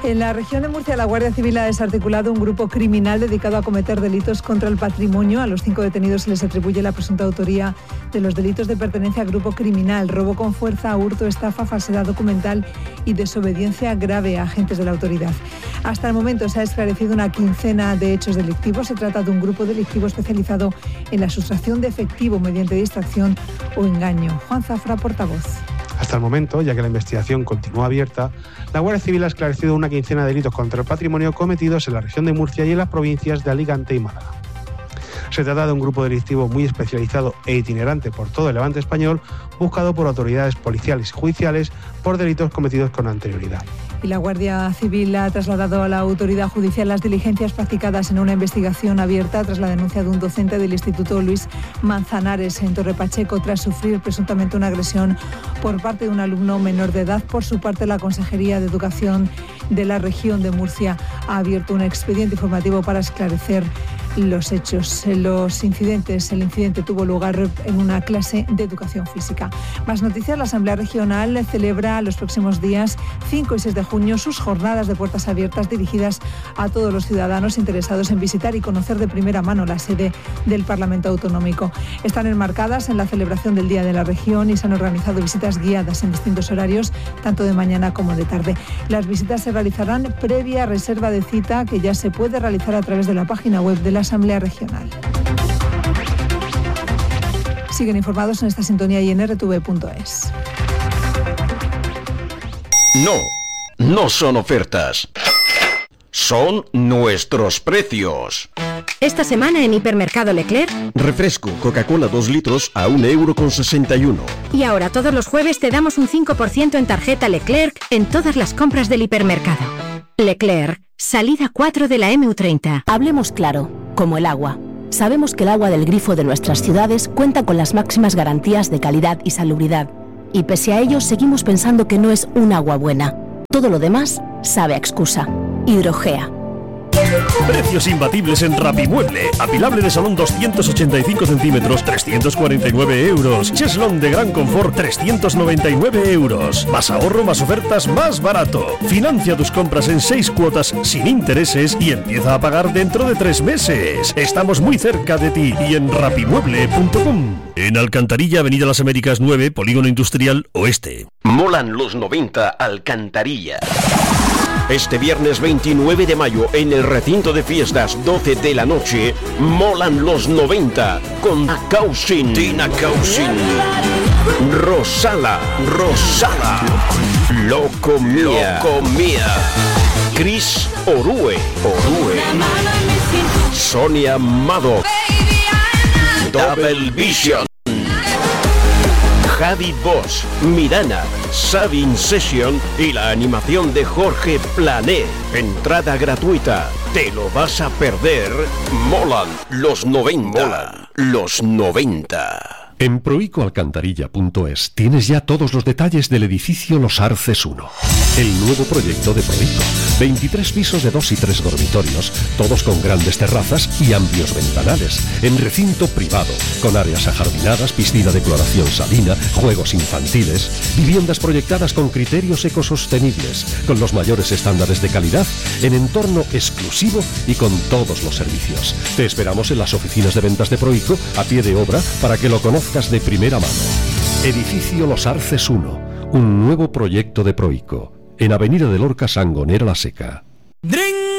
En la región de Murcia, la Guardia Civil ha desarticulado un grupo criminal dedicado a cometer delitos contra el patrimonio. A los 5 detenidos se les atribuye la presunta autoría de los delitos de pertenencia a grupo criminal, robo con fuerza, hurto, estafa, falsedad documental y desobediencia grave a agentes de la autoridad. Hasta el momento se ha esclarecido una quincena de hechos delictivos. Se trata de un grupo delictivo especializado en la sustracción de efectivo mediante distracción o engaño. Juan Zafra, portavoz. Hasta el momento, ya que la investigación continúa abierta, la Guardia Civil ha esclarecido una quincena de delitos contra el patrimonio cometidos en la región de Murcia y en las provincias de Alicante y Málaga. Se trata de un grupo delictivo muy especializado e itinerante por todo el Levante español, buscado por autoridades policiales y judiciales por delitos cometidos con anterioridad. Y la Guardia Civil ha trasladado a la autoridad judicial las diligencias practicadas en una investigación abierta tras la denuncia de un docente del Instituto Luis Manzanares en Torre Pacheco tras sufrir presuntamente una agresión por parte de un alumno menor de edad. Por su parte, la Consejería de Educación de la región de Murcia ha abierto un expediente informativo para esclarecer los hechos. El incidente tuvo lugar en una clase de educación física. Más noticias: la Asamblea Regional celebra los próximos días 5 y 6 de junio sus jornadas de puertas abiertas dirigidas a todos los ciudadanos interesados en visitar y conocer de primera mano la sede del Parlamento Autonómico. Están enmarcadas en la celebración del Día de la Región y se han organizado visitas guiadas en distintos horarios, tanto de mañana como de tarde. Las visitas se realizarán previa reserva de cita, que ya se puede realizar a través de la página web de la Asamblea Regional. Siguen informados en esta sintonía y en rtv.es. No son ofertas. Son nuestros precios. Esta semana en Hipermercado Leclerc. Refresco Coca-Cola 2 litros a 1,61 €. Y ahora todos los jueves te damos un 5% en tarjeta Leclerc en todas las compras del hipermercado. Leclerc, salida 4 de la MU30. Hablemos claro, como el agua. Sabemos que el agua del grifo de nuestras ciudades cuenta con las máximas garantías de calidad y salubridad. Y pese a ello, seguimos pensando que no es un agua buena. Todo lo demás sabe a excusa. Hidrogea. Precios imbatibles en Rapimueble. Apilable de salón 285 centímetros, 349 €. Cheslón de gran confort, 399 €. Más ahorro, más ofertas, más barato. Financia tus compras en 6 cuotas sin intereses y empieza a pagar dentro de 3 meses. Estamos muy cerca de ti y en rapimueble.com. En Alcantarilla, Avenida Las Américas 9, Polígono Industrial Oeste. Molan los 90 Alcantarilla. Este viernes 29 de mayo en el recinto de fiestas, 12 de la noche, Molan los 90 con Tina Causin, Rosala, Locomía, Chris Orue, Sonia Amado, Double Vision, Javi Bosch, Mirana, Sabin Session y la animación de Jorge Plané. Entrada gratuita. ¿Te lo vas a perder? Molan los 90. En proicoalcantarilla.es tienes ya todos los detalles del edificio Los Arces 1. El nuevo proyecto de Proico. 23 pisos de 2 y 3 dormitorios, todos con grandes terrazas y amplios ventanales, en recinto privado, con áreas ajardinadas, piscina de cloración salina, juegos infantiles, viviendas proyectadas con criterios ecosostenibles, con los mayores estándares de calidad, en entorno exclusivo y con todos los servicios. Te esperamos en las oficinas de ventas de Proico, a pie de obra, para que lo conozcas de primera mano. Edificio Los Arces 1, un nuevo proyecto de Proico, en Avenida de Lorca, Sangonera La Seca.